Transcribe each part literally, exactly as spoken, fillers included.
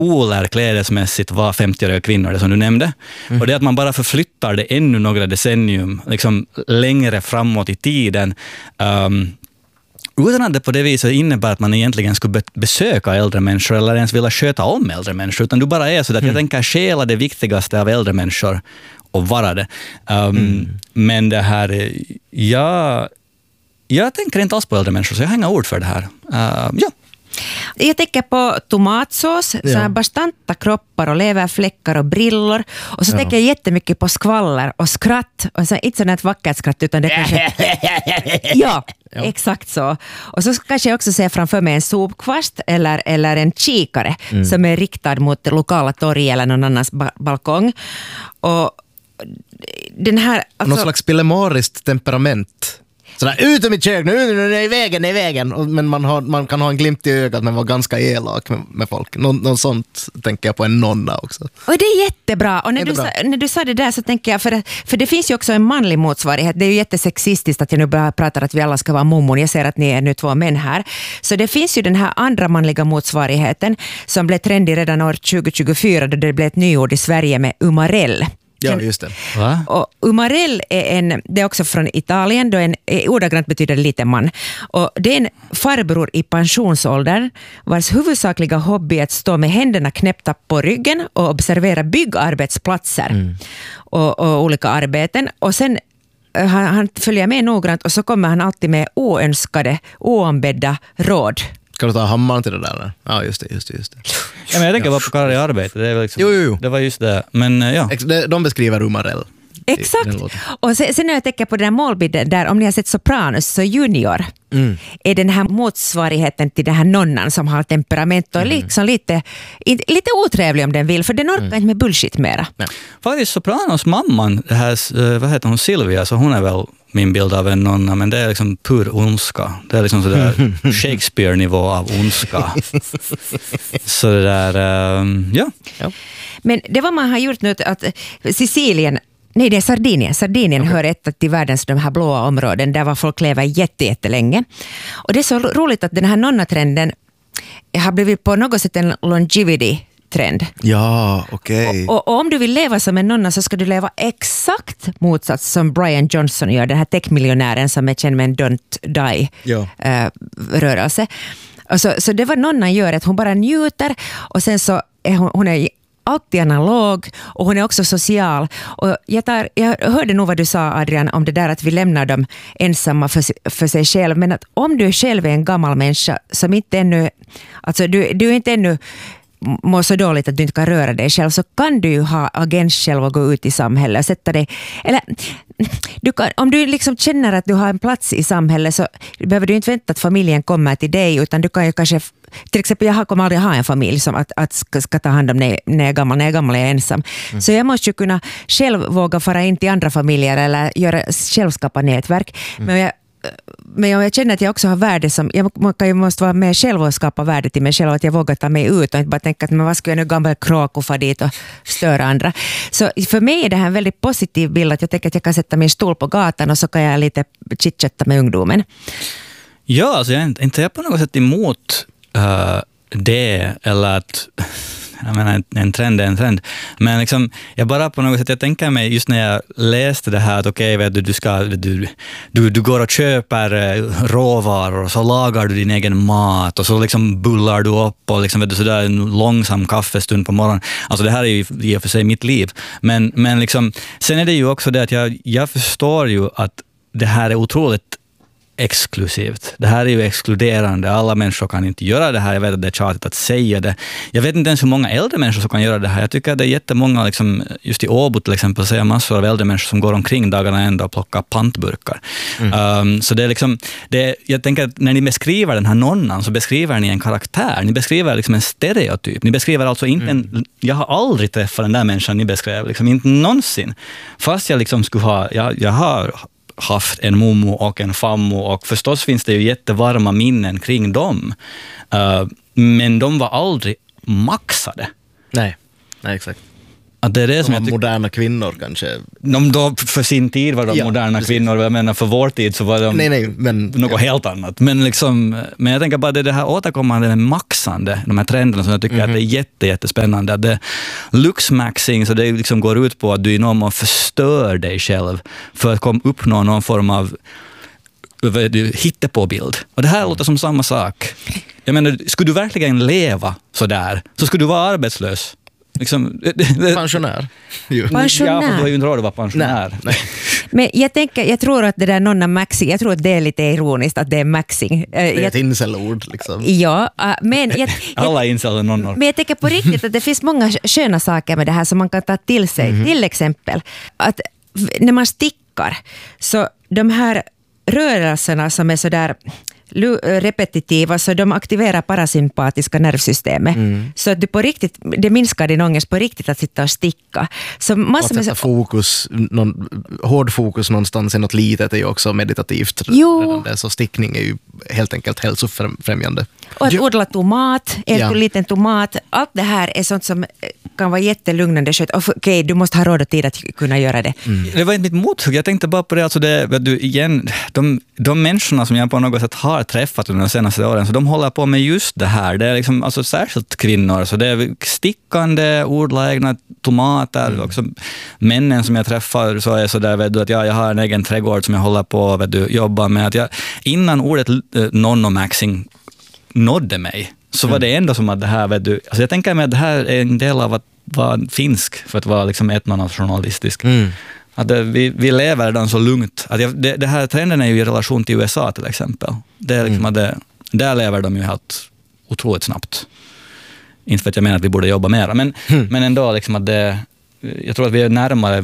olärklädesmässigt var femtioåriga kvinnor, det som du nämnde. Mm. Och det är att man bara förflyttar det ännu några decennium liksom längre framåt i tiden. Um, utan att det på det viset innebär att man egentligen skulle be- besöka äldre människor eller ens vilja sköta om äldre människor, utan du bara är så att mm. jag tänker stjäla det viktigaste av äldre människor och vara det. Um, mm. Men det här, jag, jag tänker inte alls på äldre människor, så jag har inga ord för det här. Uh, ja. Jag tänker på tomatsås, ja. Så här bastanta kroppar och leverfläckar och brillor. Och så ja. tänker jag jättemycket på skvaller och skratt. Och så, inte sådant vackert skratt, utan det kanske... ja, ja, exakt så. Och så kanske jag också ser framför mig en sopkvast eller, eller en kikare mm. som är riktad mot lokala torg eller någon annans ba- balkong. Och den här... Alltså, någon slags pillemariskt temperament. Sådär, ut ur mitt kök, nu, nu, nu är i vägen, är i vägen. Men man, har, man kan ha en glimt i ögat men vara ganska elak med, med folk. Nå, något sånt tänker jag på en nonna också. Och det är jättebra. Och när, du sa, när du sa det där så tänker jag, för, för det finns ju också en manlig motsvarighet. Det är ju jättesexistiskt att jag nu bara pratar att vi alla ska vara mommon. Jag ser att ni är nu två män här. Så det finns ju den här andra manliga motsvarigheten som blev trendig redan år tjugo tjugofyra då det blev ett nyord i Sverige med umarell. Ja, just det. Va? Och umarell är en, det är också från Italien, då en ordagrant betyder liten man. Och det är en farbror i pensionsåldern vars huvudsakliga hobby är att stå med händerna knäppta på ryggen och observera byggarbetsplatser mm. och, och olika arbeten. Och sen han, han följer med noggrant och så kommer han alltid med oönskade, oanbedda råd. Ska du ta hammaren till det där? Ja, just det, just det, just det. Ja, men jag tänker bara på karlar i arbete. Det, är väl liksom, jo, jo, jo. det var just det. Men ja. De beskriver umarell. Exakt. Och sen, sen när jag tänker på den här målbilden där, om ni har sett Sopranos så Junior mm. är den här motsvarigheten till den här nonnan som har temperament och mm. liksom lite, lite otrevlig om den vill, för den orkar mm. inte med bullshit mera. Ja. Faktiskt Sopranos mamman, det här, vad heter hon, Sylvia, så hon är väl min bild av en nonna, men det är liksom pur ondska. Det är liksom sådär Shakespeare-nivå av ondska. Så det där, um, ja. ja. Men det var man har gjort nu att Sicilien, nej det är Sardinien. Sardinien okay. hör ett till världens de här blåa områden där var folk lever jätte, jättelänge. Och det är så roligt att den här nonnatrenden har blivit på något sätt en longevity trend. Ja, okej. Okay. Och, och om du vill leva som en nonna så ska du leva exakt motsats som Brian Johnson gör, den här techmiljonären som är känd med en Don't Die-rörelse. Uh, så, så det var nonnan gör, att hon bara njuter och sen så är hon, hon är alltid analog och hon är också social. Och jag, tar, jag hörde nog vad du sa, Adrian, om det där att vi lämnar dem ensamma för, för sig själv. Men att om du själv är en gammal människa som inte ännu, alltså du, du är inte ännu mår så dåligt att du inte kan röra dig själv, så kan du ju ha agent själv och gå ut i samhället och sätta dig, eller du kan, om du liksom känner att du har en plats i samhället så behöver du inte vänta att familjen kommer till dig, utan du kan ju kanske, till exempel jag kommer aldrig ha en familj som att, att ska, ska ta hand om när, när jag är gammal, när jag är gammal är jag ensam. Mm. Så jag måste ju kunna själv våga fara in till andra familjer eller göra självskapa nätverk. Mm. Men jag Men jag känner att jag också har värde som, jag måste vara med själv och skapa värde till mig själv, att jag vågar ta mig ut och inte bara tänka att men vad ska jag nu gammal kråk och få dit och störa andra. Så för mig är det här en väldigt positiv bild, att jag tänker att jag kan sätta min stol på gatan och så kan jag lite chitchatta med ungdomen. Ja, alltså jag är inte på något sätt emot uh, det, eller att jag menar, en trend är en trend. Men liksom, jag bara på något sätt, jag tänker mig just när jag läste det här att okej, okay, du, du, ska, du, du, du går och köper råvaror och så lagar du din egen mat och så liksom bullar du upp och liksom, vet du, så där en långsam kaffestund på morgonen. Alltså det här är ju i och för sig mitt liv. Men, men liksom, sen är det ju också det att jag, jag förstår ju att det här är otroligt exklusivt. Det här är ju exkluderande. Alla människor kan inte göra det här. Jag vet att det är tjatigt att säga det. Jag vet inte ens hur många äldre människor som kan göra det här. Jag tycker att det är jättemånga, liksom, just i Åbo till exempel, så är massor av äldre människor som går omkring dagarna ända och plockar pantburkar. Mm. Um, så det är liksom, det, jag tänker att när ni beskriver den här nonnan så beskriver ni en karaktär. Ni beskriver liksom en stereotyp. Ni beskriver alltså inte mm. en, jag har aldrig träffat den där människan ni beskrev. Liksom, inte någonsin. Fast jag liksom skulle ha, jag, jag har haft en mommo och en fammo och förstås finns det ju jättevarma minnen kring dem. Uh, men de var aldrig maxade. Nej, nej exakt. Att det är det som Som jag tycker... moderna kvinnor kanske. De då för sin tid var de Ja, moderna precis. kvinnor, jag menar för vår tid så var de Nej, nej, men... något helt annat. Men, liksom, men jag tänker bara det, är det här återkommande med maxande, de här trenderna som jag tycker Mhm. att det är jätte, jättespännande. Att det luxmaxing, så det liksom går ut på att du i någon mån förstör dig själv för att komma uppnå någon form av hittepåbild. Och det här låter som samma sak. Jag menar, skulle du verkligen leva så där, så skulle du vara arbetslös. Liksom, det, det, Pensionär. Jo. Pensionär. Ja, för du har ju inte råd att vara pensionär. Nej, nej. Men jag tänker, jag tror att det där nonna maxing, jag tror att det är lite ironiskt att det är maxing. Eh, Det är jag, ett incelord liksom. ja, äh, men jag, jag, Alla inser någon. men jag tänker på riktigt att det finns många sköna saker med det här som man kan ta till sig. Mhm. Till exempel att v- när man stickar, så de här rörelserna som är sådär lu- repetitiva, så de aktiverar parasympatiska nervsystemet. Mm. Så att du på riktigt, det minskar din ångest på riktigt att sitta och sticka. Så Att massor med sätta så, fokus, någon, hård fokus någonstans i något litet är ju också meditativt. Jo. Redan det, så stickning är ju helt enkelt hälsofrämjande. och att odla tomat, en Ja. liten tomat, allt det här är sånt som kan vara jättelugnande. Okej, okay, du måste ha råd och tid att kunna göra det. Det var inte mitt mothugg. Jag tänkte bara på det, alltså det vet du, igen, de, de människorna som jag på något sätt har träffat under de senaste åren, så de håller på med just det här. Det är liksom, alltså särskilt kvinnor, så det är stickande, odla egna tomater. Mm. Också männen som jag träffar, så är så där, vet du, att jag, jag har en egen trädgård som jag håller på att jobba med. Att jag, innan ordet eh, nonnomaxing nådde mig, så var det ändå som att det här, vet du, alltså jag tänker mig att det här är en del av att vara finsk, för att vara liksom etnonationalistisk. Mm. Att det, vi, vi lever redan så lugnt. Att jag, det, det här trenden är ju i relation till U S A till exempel. Det är liksom att det, där lever de ju helt otroligt snabbt. Inte för att jag menar att vi borde jobba mer, men, Mm. men ändå liksom att det, jag tror att vi är närmare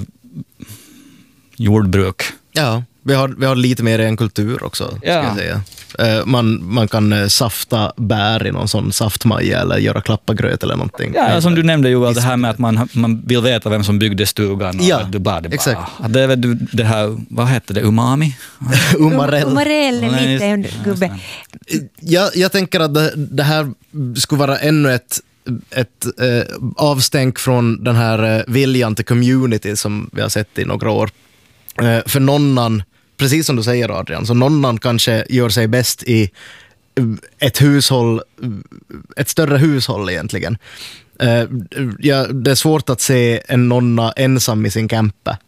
jordbruk. Ja, vi har, vi har lite mer en kultur också, ska Ja. jag säga. Eh, Man, man kan eh, safta bär i någon sån saftmaja eller göra klappagröt eller någonting. Ja, som du nämnde Joel, det här med att man, man vill veta vem som byggde stugan. Och Ja, du bara, det bara, exakt. Att det, är väl du, det här, vad hette det, umami? Umarell. Umarell är Nej, lite en just- gubbe. Jag, jag tänker att det, det här skulle vara ännu ett, ett eh, avstänk från den här eh, viljan till community som vi har sett i några år. Eh, för nonnan, precis som du säger Adrian, så nonnan kanske gör sig bäst i eh, ett hushåll, ett större hushåll egentligen. Eh, ja, det är svårt att se en nonna ensam i sin camper.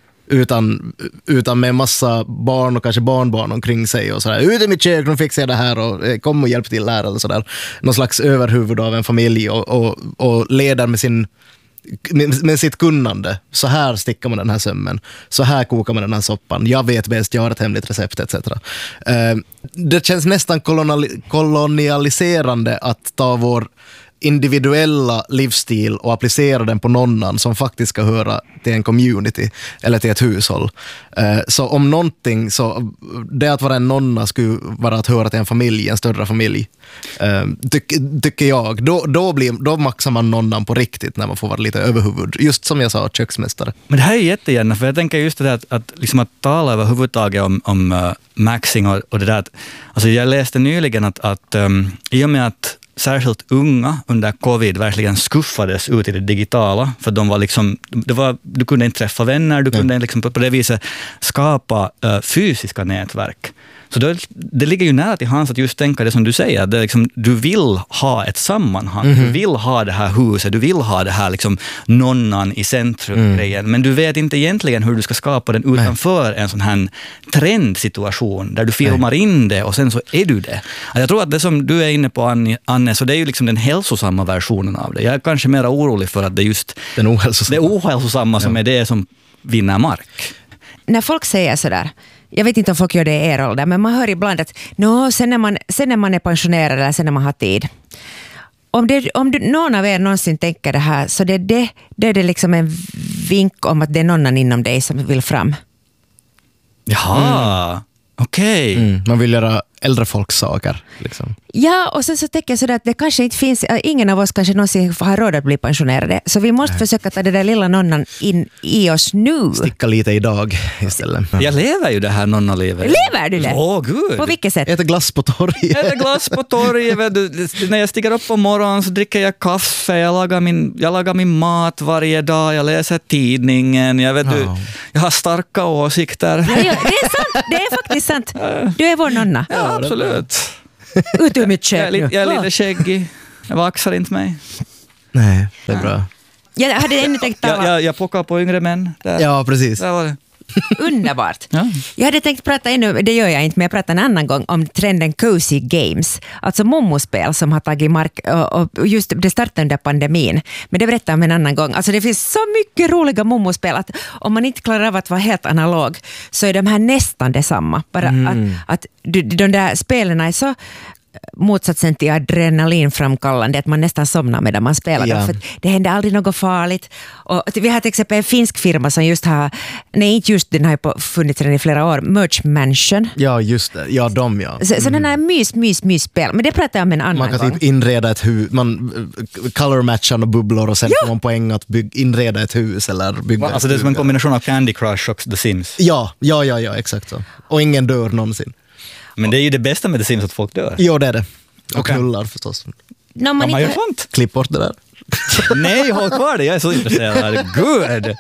Utan, utan med massa barn och kanske barnbarn omkring sig och sådär. Ut i mitt kök, nu fixar jag det här och eh, kom och hjälp till här eller sådär. Någon slags överhuvud av en familj och, och, och leder med, sin, med, med sitt kunnande. Så här stickar man den här sömmen. Så här kokar man den här soppan. Jag vet bäst, jag har ett hemligt recept et cetera. Eh, det känns nästan kolonial, kolonialiserande att ta vår individuella livsstil och applicera den på nonnan som faktiskt ska höra till en community eller till ett hushåll. Eh, Så om någonting, så det att vara en nonna skulle vara att höra till en familj, en större familj, eh, tyck- tycker jag. Då, då, blir, då maxar man nonnan på riktigt när man får vara lite överhuvud. Just som jag sa, köksmästare. Men det här är jättegärna, för jag tänker just det där att, att, liksom att tala överhuvudtaget om, om uh, maxing och, och det där. Att, alltså jag läste nyligen att, att um, i och med att särskilt unga under covid verkligen skuffades ut i det digitala, för de var liksom, det var, du kunde inte träffa vänner, du kunde liksom på, på det viset skapa uh, fysiska nätverk. Så då, det ligger ju nära till hands att just tänka det som du säger, det är liksom, du vill ha ett sammanhang, mm-hmm. du vill ha det här huset, du vill ha det här liksom, nonnan i centrum-grejen, mm. men du vet inte egentligen hur du ska skapa den utanför Nej. en sån här trendsituation, där du filmar Nej. in det och sen så är du det. Jag tror att det som du är inne på, Anne, så det är ju liksom den hälsosamma versionen av det. Jag är kanske mer orolig för att det är just den ohälsosamma, det ohälsosamma som ja. är det som vinner mark. När folk säger sådär, jag vet inte om folk gör det i er ålder, men man hör ibland att no, sen, när man, sen när man är pensionerad eller sen när man har tid. Om, det, om du, någon av er någonsin tänker det här, så det är det, det är det liksom en vink om att det är någon inom dig som vill fram. Jaha, mm. okej. Okay. Mm. Man vill göra äldre folks saker. Liksom. Ja, och sen så tänker jag sådär att det kanske inte finns, ingen av oss kanske någonsin har råd att bli pensionerade. Så vi måste Nej. försöka ta det där lilla nonnan in i oss nu. Sticka lite idag istället. Ja. Jag lever ju det här nonnalivet. Lever du det? Åh, gud. På vilket sätt? Äter glass på torget. Äter glass på torget. När jag stiger upp på morgonen så dricker jag kaffe. Jag lagar min, jag lagar min mat varje dag. Jag läser tidningen. Jag, vet, oh. du, jag har starka åsikter. Ja, ja, det är sant. Det är faktiskt sant. Du är vår nonna. Ja, absolut. Ut ur mitt kök. Jag är, li, jag är lite skäggig. Jag vaxar inte mig. Nej, det är bra. Jag hade ännu tänkt tala. Jag, jag, jag pockar på yngre män. Där. Ja, precis. Där var det. Underbart. Ja. Jag hade tänkt prata ännu, det gör jag inte, men jag pratar en annan gång om trenden cozy games. Alltså mommospel som har tagit mark, och just det startade under pandemin. Men det berättar jag om en annan gång. Alltså det finns så mycket roliga mommospel att om man inte klarar av att vara helt analog så är de här nästan detsamma. Bara mm. att, att de där spelen är så motsatsen till adrenalinframkallande att man nästan somnar medan man spelar. Ja. För det händer aldrig något farligt. Och vi har till exempel en finsk firma som just har, nej inte just den har funnits redan i flera år, Merch Mansion. Ja, just det. Ja, de ja. Så, mm. så den här mys, mys, mys spel. Men det pratar jag om en annan gång. Man kan gång. typ inreda ett hus, man color matchar och bubblor och sen ja. får man poäng att bygg, inreda ett hus eller bygga. Va, alltså det är som en kombination av Candy Crush och The Sims. Ja, ja, ja, ja exakt så. Och ingen dör någonsin. Men det är ju det bästa med The Sims att folk dör. Jo, det är det. Och okay. knullar förstås. No, man man inte... gör sånt. Klipp bort det där. Nej, håll kvar det. Jag är så intresserad. Good!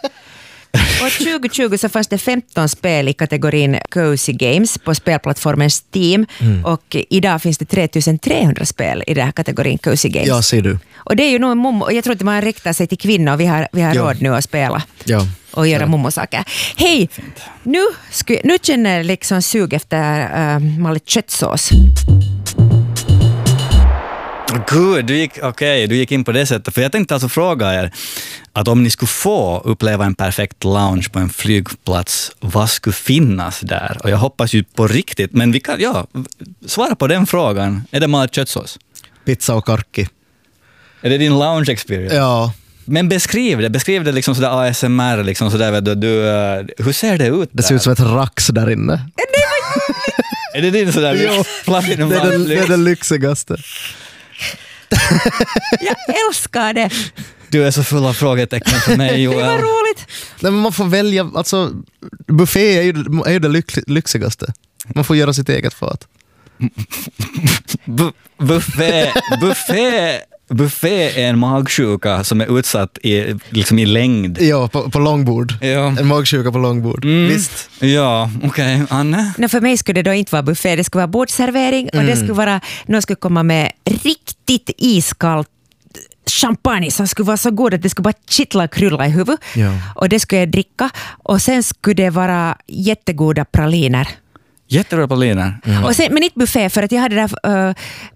Och tjugo tjugo så fanns det femton spel i kategorin Cozy Games på spelplattformen Steam. Mm. Och idag finns det tre tusen trehundra spel i den här kategorin Cozy Games. Ja, ser du. Och det är ju nog mommo, jag tror att man riktar sig till kvinnor. Vi har, vi har råd nu att spela. Ja. Och göra ja. mommosaker. Hej, nu, sku, nu känner jag liksom sug efter uh, malligt köttsås. Gud, du gick, okay, du gick in på det sättet. För jag tänkte alltså fråga er att om ni skulle få uppleva en perfekt lounge på en flygplats, vad skulle finnas där? Och jag hoppas ju på riktigt, men vi kan, ja, svara på den frågan. Är det malligt köttsås? Pizza och karki. Är det din lounge experience? Ja. Men beskriv det, beskriv det liksom sådär A S M R, liksom sådär, vet du, du, uh, hur ser det ut där? Det ser ut som ett rax där inne. Är det din sådär jo, platinum? Det är det, det är det lyxigaste. Jag älskar det. Du är så full av frågetecken för mig, Joel. Det var roligt. Nej, men man får välja, alltså buffé är ju, är ju det lyx, lyxigaste. Man får göra sitt eget fat. Bu- buffé, buffé, buffé är en magsjuka som är utsatt i, liksom i längd. Ja, på, på långbord. Ja. En magsjuka på långbord. Mm. Visst. Ja, okej. Okay. Anne? Nej, för mig skulle det då inte vara buffé, det skulle vara bordsservering mm. och det skulle vara, någon skulle komma med riktigt iskallt champagne som skulle vara så god att det skulle bara kittla och krylla i huvudet. Ja. Och det skulle jag dricka. Och sen skulle det vara jättegoda praliner. Jättebra praliner. Mm. Och sen, men inte buffé, för att jag hade där uh,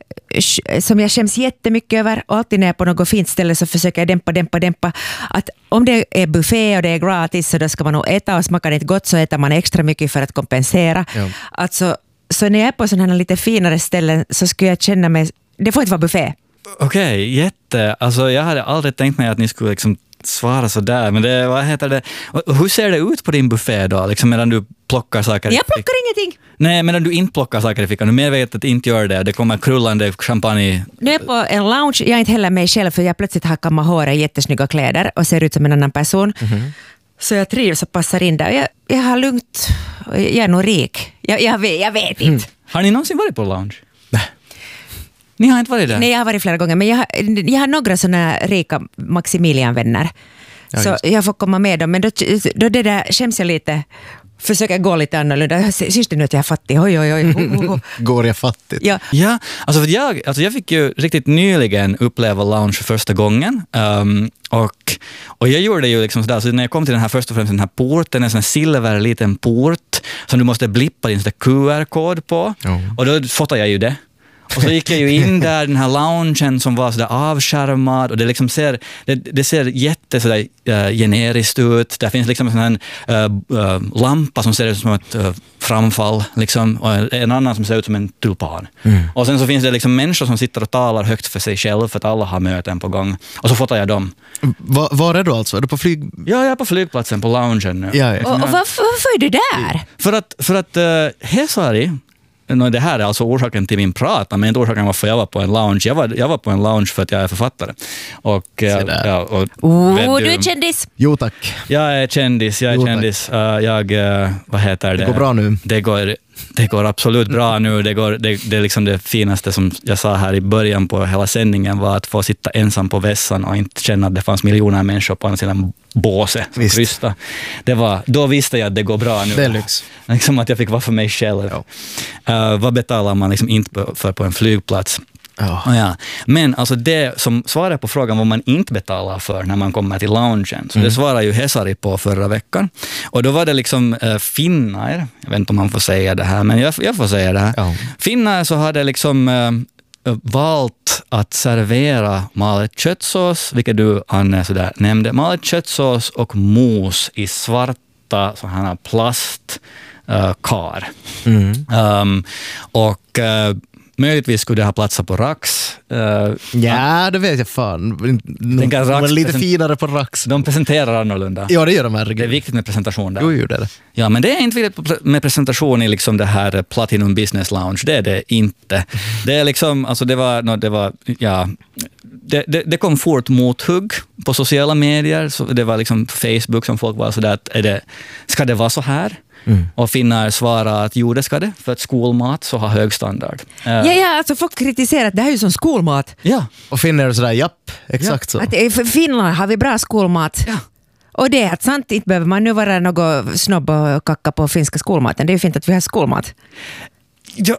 som jag skäms jättemycket över, och alltid när jag är på något fint ställe så försöker jag dämpa, dämpa, dämpa att om det är buffé och det är gratis så då ska man nog äta, och smakar det inte gott så äter man extra mycket för att kompensera. Ja. Alltså, så när jag är på sådana här lite finare ställen så skulle jag känna mig, det får inte vara buffé. Okej, okay, jätte. Alltså jag hade aldrig tänkt mig att ni skulle liksom svara så där, men det, vad heter det? Hur ser det ut på din buffé då? Liksom medan du plockar saker i Jag plockar fick... ingenting. Nej, medan du inte plockar saker i fickan. Du medvetet att inte gör det. Det kommer krullande champagne. Nu är jag på en lounge. Jag är inte heller mig själv för jag plötsligt har kammat håret i jättesnygga kläder och ser ut som en annan person. Mm-hmm. Så jag trivs och passar in där. Jag, jag har lugnt. Jag är nog rik. Jag, jag, vet, jag vet inte. Mm. Har ni någonsin varit på lounge? Nej. Ni har inte varit där? Nej, jag har varit flera gånger. Men jag har, jag har några sådana rika Maximilian-vänner. Ja, så jag får komma med dem. Men då, då det där känns jag lite... Försöker gå lite annorlunda. Syns det nu att jag är fattig? Oj, oj, oj. Oh, oh. Går jag fattigt? Ja, ja alltså, för jag, alltså jag fick ju riktigt nyligen uppleva lounge för första gången. Um, och, och jag gjorde ju liksom sådär, så när jag kom till den här först och främst den här porten, en sån här silver liten port som du måste blippa din Q R-kod på. Oh. Och då fotade jag ju det. Och så gick jag ju in där, den här loungen som var sådär avskärmad, och det liksom ser, det, det ser jätte sådär uh, generiskt ut. Där finns liksom en sån här uh, uh, lampa som ser ut som ett uh, framfall, liksom, och en annan som ser ut som en tulpan. Mm. Och sen så finns det liksom människor som sitter och talar högt för sig själv för att alla har möten på gång. Och så fotar jag dem. Va, var är du alltså? Är du på flyg? Ja, jag är på flygplatsen, på loungen nu. Ja, ja. Och, och varför, varför är du där? För att, för att uh, Hesari no, det här är alltså orsaken till min prata, men inte orsaken varför jag var på en lounge. Jag var, jag var på en lounge för att jag är författare. Och, ja, och, oh, du är kändis! Jo, tack. Jag är kändis, jag är Jo, kändis. Uh, jag, uh, vad heter det? Det går bra nu. Det går, det går absolut bra nu. Det, går, det, det är liksom det finaste som jag sa här i början på hela sändningen var att få sitta ensam på vässan och inte känna att det fanns miljoner människor på andra sidan båset. Krysta. Det var, då visste jag att det går bra nu. Det är lyx. Liksom att jag fick vara för mig själv. Ja. Uh, vad betalar man liksom inte för på en flygplats? Ja. Oh, ja. Men alltså det som svarar på frågan vad man inte betalar för när man kommer till loungen, så mm. det svarar ju Hesari på förra veckan. Och då var det liksom uh, Finnair, jag vet inte om man får säga det här, men jag, jag får säga det här. Ja. Finnair så hade liksom uh, valt att servera malet köttsås, vilket du, Anne, sådär nämnde. Malet köttsås och mos i svarta så här plast uh, kar. Mm. Um, och uh, möjligtvis skulle det ha platsat på Rax. Uh, ja, det vet jag fan. De var lite finare på Rax. De presenterar annorlunda. Ja, det gör de här. Det är viktigt med presentation där. Jo, jo, det är det. Ja, men det är inte viktigt med presentation i liksom det här Platinum Business Lounge. Det är det inte. Det är liksom, alltså det var, no, det var, ja, det, det, det kom fort mothugg på sociala medier. Så det var liksom Facebook som folk var sådär att är det, ska det vara så här? Mm. Och Finnair svarar att jo, det ska det, för att skolmat så har hög standard. Ja, ja, alltså folk kritiserar att det här är ju som skolmat. Ja. Och Finnair är sådär, japp, exakt ja. så. Att i Finland har vi bra skolmat. Ja. Och det är att sant, inte behöver man nu vara något snobb och kacka på finska skolmaten. Det är ju fint att vi har skolmat. Ja,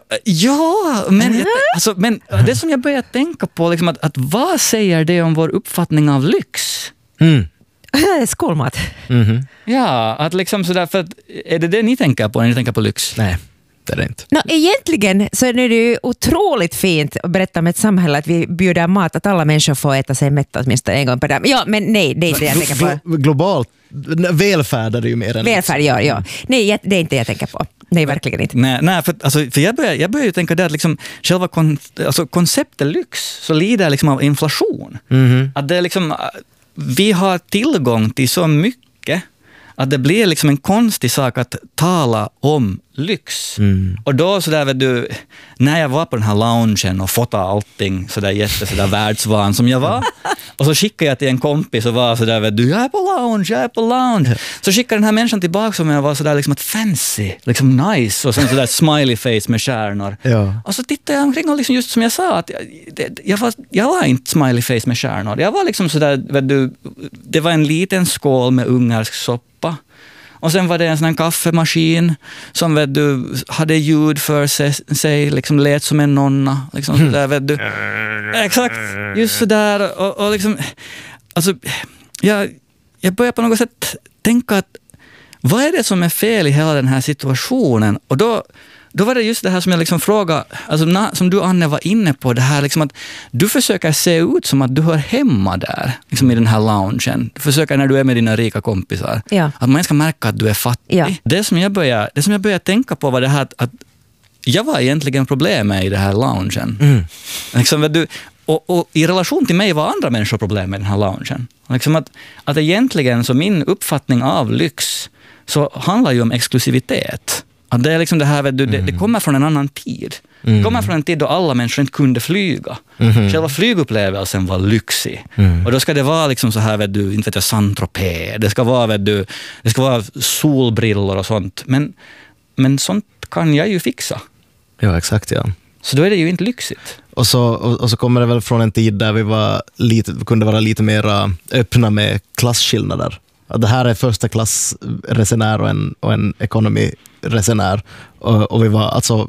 ja men, jag, alltså, men det som jag börjar tänka på, liksom att, att vad säger det om vår uppfattning av lyx? Mm. Skolmat. Mm-hmm. Ja, att liksom sådär, för att, är det det ni tänker på när ni tänker på lyx? Nej, det är det inte. No, egentligen så är det ju otroligt fint att berätta om ett samhälle att vi bjuder mat, att alla människor får äta sig mätta åtminstone en gång per dag. Ja, men nej, det är inte det jag tänker på. Globalt, välfärd är det ju mer än välfärd, ja, ja. Nej, det är inte det jag tänker på. Nej, verkligen inte. Nej, nej för, alltså, för jag börjar, jag börjar ju tänka det att liksom, själva kon, alltså, konceptet lyx så lider liksom av inflation. Mm-hmm. Att det är liksom, vi har tillgång till så mycket att det blir liksom en konstig sak att tala om lyx. Mm. Och då så där, vet du, när jag var på den här loungen och fotade allting så där jätte så där världsvan som jag var, och så skickade jag till en kompis och var så där, vet du, jag är på lounge, jag är på lounge. Så skickade den här människan tillbaka som jag var så där liksom ett fancy, liksom nice, och sen så där smiley face med stjärnor. Ja. Och så tittade jag omkring och liksom just som jag sa att jag, det, jag, var, jag var inte smiley face med stjärnor. Jag var liksom så där, vet du, det var en liten skål med ungersk soppa. Och sen var det en sån här kaffemaskin som, vet du, hade ljud för sig, sig liksom lät som en nonna. Liksom så där, vet du. Exakt, just så där. Och, och liksom, alltså, jag, jag börjar på något sätt tänka att vad är det som är fel i hela den här situationen? Och då, då var det just det här som jag liksom frågade, alltså, na, som du, Anne, var inne på, det här liksom att du försöker se ut som att du hör hemma där, liksom i den här loungen. Du försöker när du är med dina rika kompisar, ja. Att man ska märka att du är fattig. Ja. Det som jag började, det som jag började tänka på var det här att, att jag var egentligen problemet i det här loungen. Mm. Liksom, vet du, och, och i relation till mig var andra människor problem med den här loungen. Liksom att, att egentligen så min uppfattning av lyx så handlar ju om exklusivitet. Att det är liksom det här, vet du, det, det kommer från en annan tid. Mm. Det kommer från en tid då alla människor inte kunde flyga. Mm. Själva flygupplevelsen var lyxig. Mm. Och då ska det vara liksom så här, vet du, inte vet jag, Saint-Tropez. Det ska vara, vet du, det ska vara solbrillor och sånt. Men, men sånt kan jag ju fixa. Ja, exakt, ja. Så då är det ju inte lyxigt. Och så, och, och så kommer det väl från en tid där vi var lite, kunde vara lite mer öppna med klasskillnader. Att det här är första klassresenär och en, och en ekonomiresenär. Och, och vi var, alltså,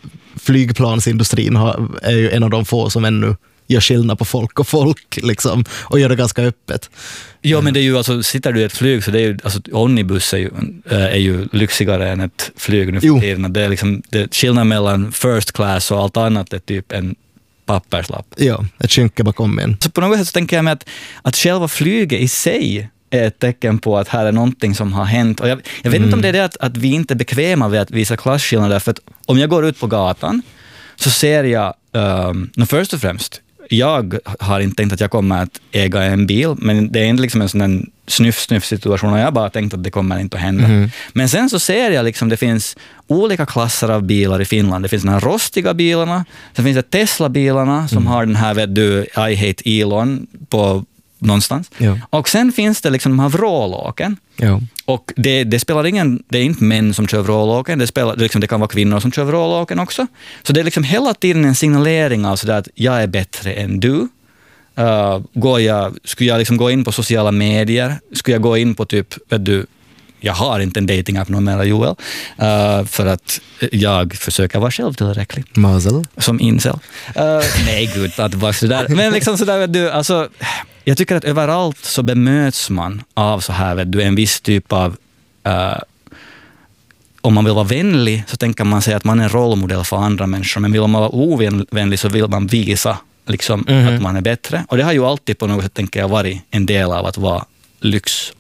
flygplansindustrin har, är ju en av de få som ännu gör skillnad på folk och folk liksom, och gör det ganska öppet. Ja, men det är ju, alltså, sitter du i ett flyg så det är ju, alltså, omnibus är ju, är ju lyxigare än ett flyg nu för tiden. Det är liksom, det, skillnaden mellan first class och allt annat är typ en papperslapp. Ja, ett skynke bakom en. Så på något sätt så tänker jag mig att, att själva flyget i sig är ett tecken på att här är någonting som har hänt. Och jag, jag vet mm. inte om det är det att, att vi inte är bekväma med att visa klasskillnader, för att om jag går ut på gatan så ser jag, um, no, först och främst, jag har inte tänkt att jag kommer att äga en bil, men det är inte liksom en sån snyff-snyff-situationer. Jag bara tänkt att det kommer inte att hända. Mm. Men sen så ser jag liksom, det finns olika klasser av bilar i Finland. Det finns de här rostiga bilarna. Sen finns det Tesla-bilarna som mm. har den här, vet du, I hate Elon på någonstans. Ja. Och sen finns det liksom de här vrålåken. Ja. Och det, det spelar ingen, det är inte män som kör vrålåken, det, spelar, liksom, det kan vara kvinnor som kör vrålåken också. Så det är liksom hela tiden en signalering av sådär att jag är bättre än du. Uh, går jag, skulle jag liksom gå in på sociala medier? Skulle jag gå in på typ, vet du, jag har inte en dating-app numera, Joel, uh, för att jag försöker vara själv tillräcklig. Mazel. Som incel. Uh, nej, gud, att bara sådär. Men liksom sådär, vet du, alltså, jag tycker att överallt så bemöts man av så här, vet du, en viss typ av, uh, om man vill vara vänlig så tänker man sig att man är en rollmodell för andra människor, men vill man vara ovänlig så vill man visa liksom, mm-hmm. att man är bättre. Och det har ju alltid på något sätt, tänker jag, varit en del av att vara lyx